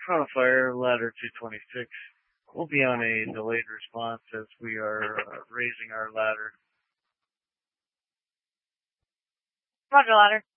Front of Fire, ladder 226. We'll be on a delayed response as we are raising our ladder. Roger, ladder.